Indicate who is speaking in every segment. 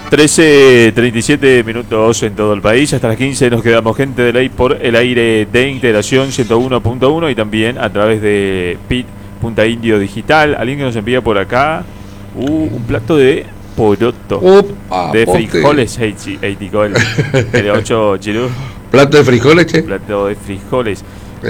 Speaker 1: 13:37 minutos en todo el país. Hasta las 15 nos quedamos, gente de ley, por el aire de Integración 101.1 y también a través de PIT Punta Indio Digital. Alguien que nos envía por acá un plato de poroto.
Speaker 2: Opa,
Speaker 1: de frijoles, Eiticol. De 8 chirú.
Speaker 2: ¿Plato de frijoles, che?
Speaker 1: Plato de frijoles.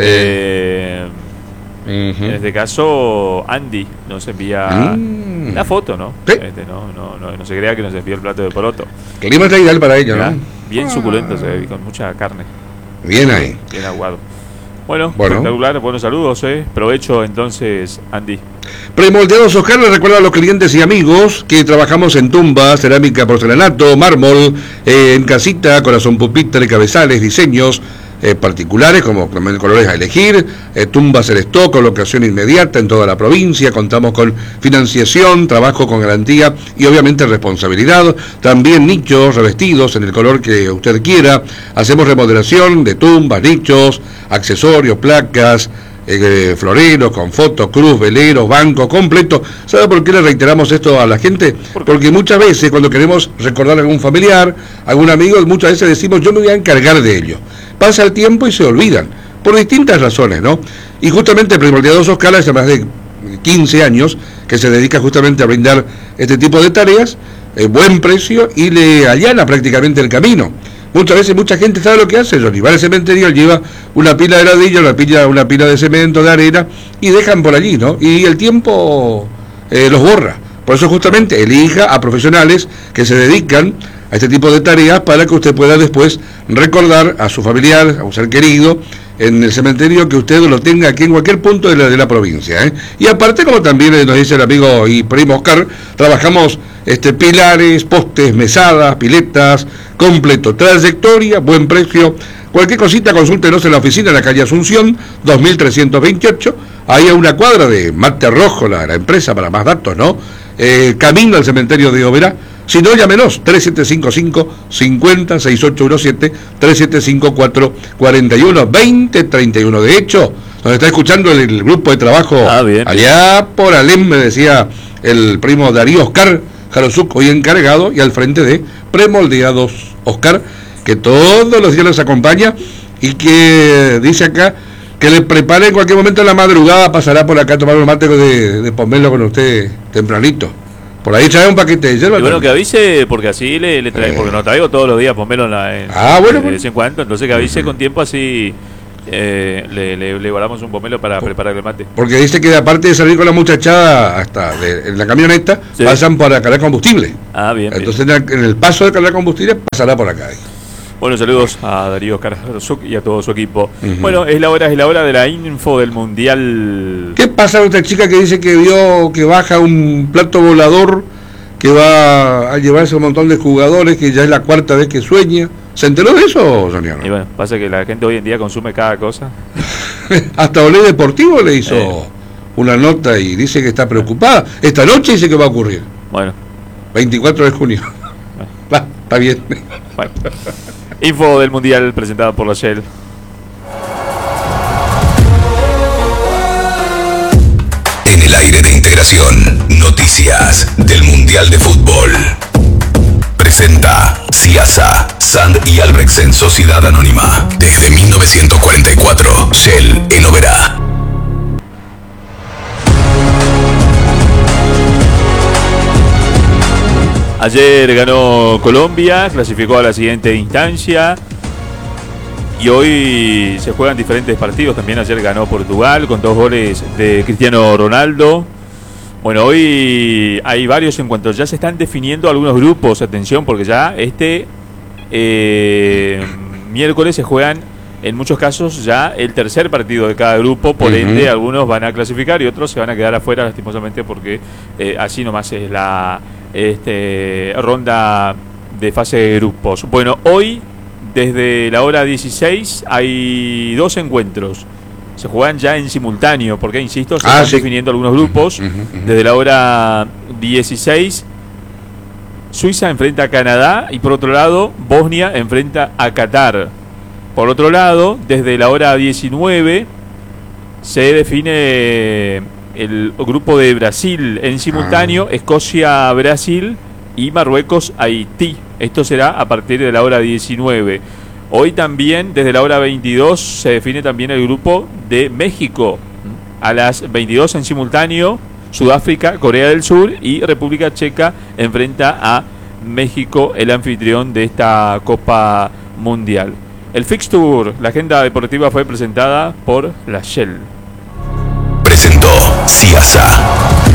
Speaker 1: En este caso, Andy nos envía la foto, ¿no?
Speaker 2: ¿Sí?
Speaker 1: No se crea que nos envió el plato de poroto.
Speaker 2: Clima está ideal para ello, ¿no?
Speaker 1: Bien suculento, se ve, con mucha carne.
Speaker 2: Bien ahí.
Speaker 1: Bien aguado. Bueno, espectacular, buenos saludos, Provecho entonces, Andy.
Speaker 2: Premoldeados Oscar le recuerda a los clientes y amigos que trabajamos en tumbas, cerámica, porcelanato, mármol, en casita, corazón pupitre, cabezales, diseños particulares como colores a elegir, tumbas en stock, colocación inmediata en toda la provincia. Contamos con financiación, trabajo con garantía y obviamente responsabilidad. También nichos revestidos en el color que usted quiera. Hacemos remodelación de tumbas, nichos, accesorios, placas, floreros con fotos, cruz, veleros, banco completo. ¿Sabe por qué le reiteramos esto a la gente? Porque muchas veces cuando queremos recordar a algún familiar, algún amigo, muchas veces decimos yo me voy a encargar de ello. Pasa el tiempo y se olvidan, por distintas razones, ¿no? Y justamente Premoldeados Oscar hace más de 15 años que se dedica justamente a brindar este tipo de tareas, buen precio, y le allana prácticamente el camino. Muchas veces mucha gente sabe lo que hace, Johnny, va al cementerio, lleva una pila de ladrillo, una pila de cemento, de arena, y dejan por allí, ¿no? Y el tiempo los borra. Por eso justamente elija a profesionales que se dedican a este tipo de tareas para que usted pueda después recordar a su familiar, a un ser querido, en el cementerio, que usted lo tenga aquí en cualquier punto de la provincia, Y aparte, como también nos dice el amigo y primo Oscar, trabajamos pilares, postes, mesadas, piletas, completo, trayectoria, buen precio. Cualquier cosita, consúltenos en la oficina en la calle Asunción, 2328, ahí a una cuadra de Mate Rojo, la empresa, para más datos, ¿no? Camino al cementerio de Oberá. Si no, llámenos, 3755-50-6817, 3754-41-2031. De hecho, nos está escuchando el grupo de trabajo allá por Alem, me decía el primo Darío Oscar Jarosuk, hoy encargado, y al frente de Premoldeados Oscar, que todos los días los acompaña y que dice acá que le prepare en cualquier momento en la madrugada, pasará por acá a tomar un mate de pomelo con usted tempranito. Por ahí trae un paquete de hierba.
Speaker 1: Y bueno, que avise, porque así le trae, porque no traigo todos los días pomelo de vez en cuando, entonces que avise con tiempo, así le guardamos un pomelo para preparar el mate.
Speaker 2: Porque dice que aparte de salir con la muchachada hasta en la camioneta, pasan para cargar combustible.
Speaker 1: Bien.
Speaker 2: Entonces en el paso de cargar combustible pasará por acá.
Speaker 1: Bueno, saludos a Darío Carrasuk y a todo su equipo. Bueno, es la hora de la info del Mundial.
Speaker 2: ¿Qué pasa con esta chica que dice que vio que baja un plato volador que va a llevarse un montón de jugadores, que ya es la cuarta vez que sueña? ¿Se enteró de eso, Soniano?
Speaker 1: Y bueno, pasa que la gente hoy en día consume cada cosa.
Speaker 2: Hasta Olé Deportivo le hizo una nota y dice que está preocupada. Esta noche dice que va a ocurrir.
Speaker 1: Bueno.
Speaker 2: 24 de junio. Está bien.
Speaker 1: Bueno. Info del Mundial presentada por la Shell.
Speaker 3: En el aire de Integración, noticias del Mundial de Fútbol. Presenta Ciasa, Sand y Albrechtsen Sociedad Anónima. Desde 1944, Shell en Oberá.
Speaker 1: Ayer ganó Colombia, clasificó a la siguiente instancia y hoy se juegan diferentes partidos. También ayer ganó Portugal con 2 goles de Cristiano Ronaldo. Bueno, hoy hay varios encuentros. Ya se están definiendo algunos grupos. Atención, porque ya miércoles se juegan en muchos casos ya el tercer partido de cada grupo. Por ende, algunos van a clasificar y otros se van a quedar afuera, lastimosamente, porque así nomás es la ronda de fase de grupos. Bueno, hoy desde la hora 16 hay 2 encuentros. Se juegan ya en simultáneo, porque insisto, se están definiendo algunos grupos. Desde la hora 16 Suiza enfrenta a Canadá y por otro lado Bosnia enfrenta a Qatar. Por otro lado, desde la hora 19 se define el grupo de Brasil en simultáneo, Escocia-Brasil, y Marruecos-Haití. Esto será a partir de la hora 19. Hoy también, desde la hora 22, se define también el grupo de México. A las 22 en simultáneo, Sudáfrica, Corea del Sur y República Checa enfrenta a México, el anfitrión de esta Copa Mundial. El fixture, la agenda deportiva, fue presentada por la Shell.
Speaker 3: Presentó Ciasa.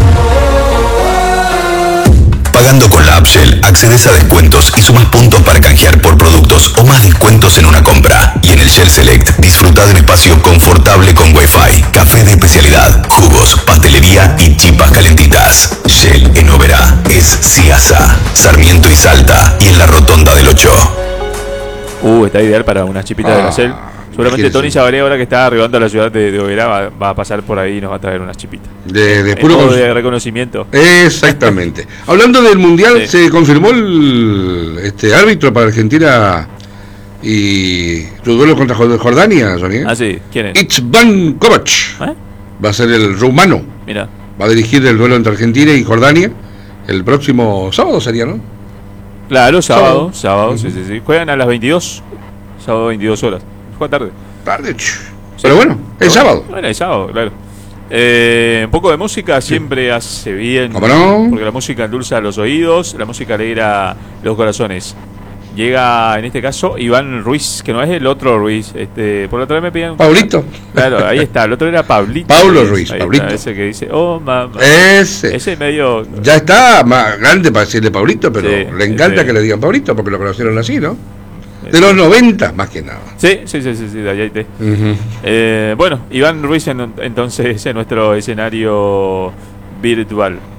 Speaker 3: Pagando con la app Shell, accedes a descuentos y sumas puntos para canjear por productos o más descuentos en una compra. Y en el Shell Select, disfruta de un espacio confortable con Wi-Fi, café de especialidad, jugos, pastelería y chipas calentitas. Shell en Oberá es Ciasa, Sarmiento y Salta, y en la Rotonda del 8.
Speaker 1: Está ideal para unas chipitas de la Shell. Seguramente Tony Sabaré, ahora que está arribando a la ciudad de Oberá, va a pasar por ahí y nos va a traer unas chipitas.
Speaker 2: De puro
Speaker 1: de reconocimiento.
Speaker 2: Exactamente. Hablando del Mundial, se confirmó el árbitro para Argentina y su duelo contra Jordania, Sonia.
Speaker 1: Ah, sí. ¿Quién es?
Speaker 2: Itzban Kovac. Va a ser el rumano.
Speaker 1: Mira.
Speaker 2: Va a dirigir el duelo entre Argentina y Jordania el próximo sábado, sería, ¿no?
Speaker 1: Claro, sábado. Sí. Juegan a las 22. Sábado 22 horas. Juega tarde.
Speaker 2: Pero bueno, es sábado.
Speaker 1: Bueno, es sábado, claro. Un poco de música siempre hace bien.
Speaker 2: ¿Cómo no?
Speaker 1: Porque la música endulza los oídos, la música alegra los corazones. Llega, en este caso, Iván Ruiz, que no es el otro Ruiz. Por la otra vez me pidieron...
Speaker 2: Pablito.
Speaker 1: Claro, ahí está. El otro era Pablito.
Speaker 2: Paulo Ruiz, Pablito.
Speaker 1: Está, ese que dice, oh, mamá.
Speaker 2: Ese
Speaker 1: medio...
Speaker 2: Ya está más grande para decirle Pablito, pero
Speaker 1: sí,
Speaker 2: le encanta que le digan Pablito, porque lo conocieron así, ¿no? De los 90, más que nada.
Speaker 1: Sí, de allá te. Bueno, Iván Ruiz entonces en nuestro escenario virtual.